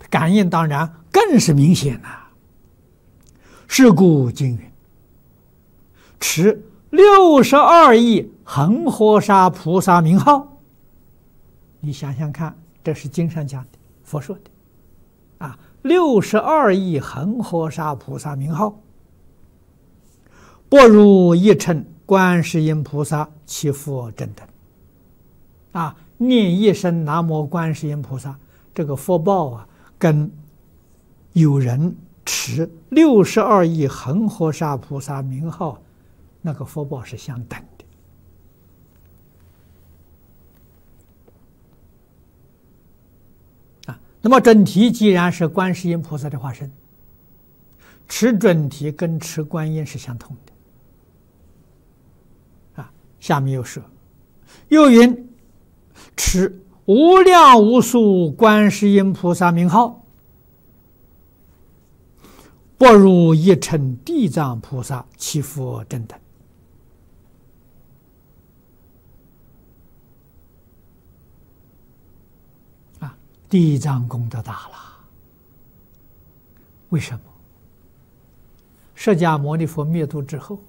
感应当然更是明显了。是故经云：持62亿恒河沙菩萨名号。你想想看，这是经上讲的，佛说的，62亿恒河沙菩萨名号，不如一乘观世音菩萨其佛正等。念一声南无观世音菩萨，这个福报跟有人持62亿恒河沙菩萨名号，那个福报是相等的。那么准提既然是观世音菩萨的化身，持准提跟持观音是相同的。下面又说，又云：持无量无数观世音菩萨名号，不如一乘地藏菩萨其佛正等。地藏功德大了。为什么？释迦牟尼佛灭度之后，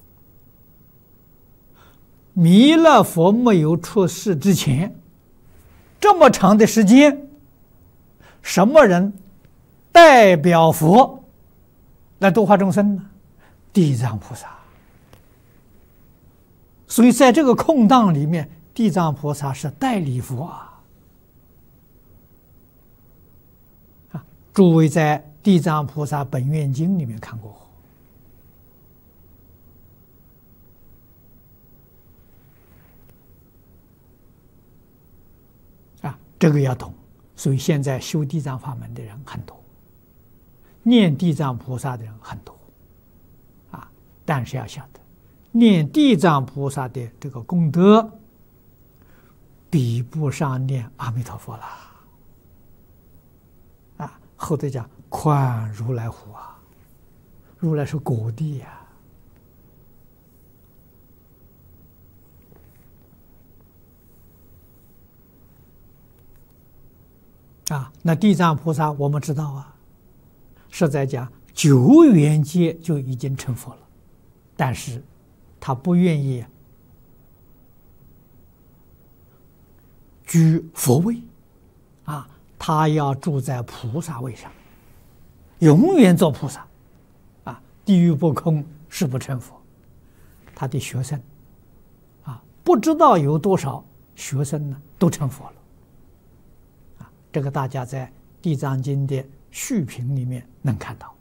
弥勒佛没有出世之前，这么长的时间，什么人代表佛来度化众生呢？地藏菩萨。所以在这个空档里面，地藏菩萨是代理佛诸位在《地藏菩萨本愿经》里面看过这个要懂。所以现在修地藏法门的人很多，念地藏菩萨的人很多但是要晓得，念地藏菩萨的这个功德比不上念阿弥陀佛了后头讲宽如来湖如来是果地那地藏菩萨我们知道是在讲久远劫就已经成佛了，但是他不愿意居佛位他要住在菩萨位上，永远做菩萨地狱不空，誓不成佛。他的学生不知道有多少学生呢都成佛了这个大家在《地藏经》的续品里面能看到。